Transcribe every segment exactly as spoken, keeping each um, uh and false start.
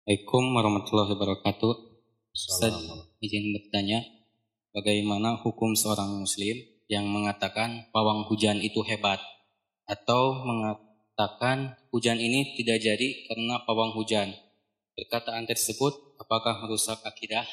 Assalamualaikum warahmatullahi wabarakatuh. Ustaz, Assalamualaikum. izin bertanya, bagaimana hukum seorang muslim yang mengatakan pawang hujan itu hebat atau mengatakan hujan ini tidak jadi karena pawang hujan? Perkataan tersebut apakah merusak akidah?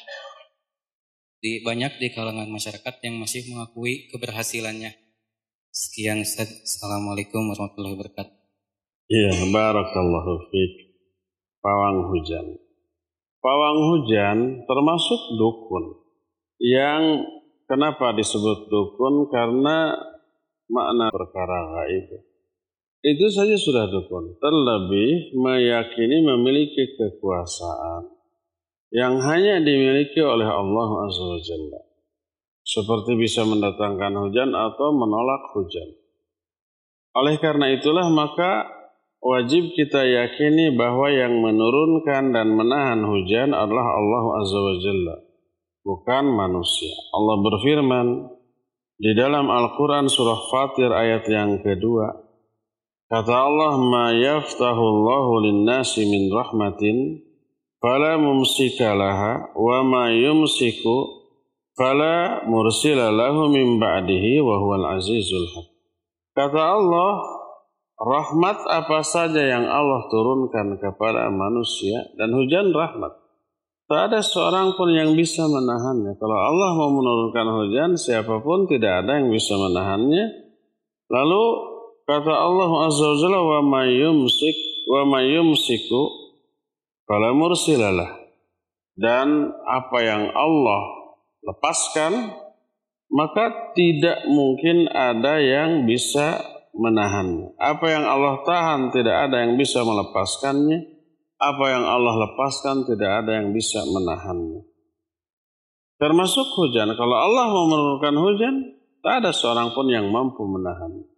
Di, banyak di kalangan masyarakat yang masih mengakui keberhasilannya. Sekian Ustaz. Assalamualaikum warahmatullahi wabarakatuh. Iya, barakallahu fiik. Pawang hujan. Pawang hujan termasuk dukun. Yang kenapa disebut dukun? Karena makna perkara gaib. Itu saja sudah dukun. Terlebih meyakini memiliki kekuasaan yang hanya dimiliki oleh Allah Azza wa Jalla. Seperti bisa mendatangkan hujan atau menolak hujan. Oleh karena itulah maka wajib kita yakini bahwa yang menurunkan dan menahan hujan adalah Allah Azza wa Jalla, bukan manusia. Allah berfirman di dalam Al-Quran surah Fatir ayat yang kedua, kata Allah, ma yaftahu Allahu linnasi min rahmatin fala mumsika laha wa ma yumsiku fala mursila lahu min ba'dihi wa huwal azizul hakim. Kata Allah, rahmat apa saja yang Allah turunkan kepada manusia, dan hujan rahmat, tak ada seorang pun yang bisa menahannya. Kalau Allah mau menurunkan hujan, siapapun tidak ada yang bisa menahannya. Lalu kata Allah Azza wa Jalla, wa ma yumsik wa ma yumsiku fala mursilalah. Dan apa yang Allah lepaskan, maka tidak mungkin ada yang bisa menahannya. Apa yang Allah tahan tidak ada yang bisa melepaskannya. Apa yang Allah lepaskan tidak ada yang bisa menahannya. Termasuk hujan. Kalau Allah mau menurunkan hujan, tak ada seorang pun yang mampu menahannya.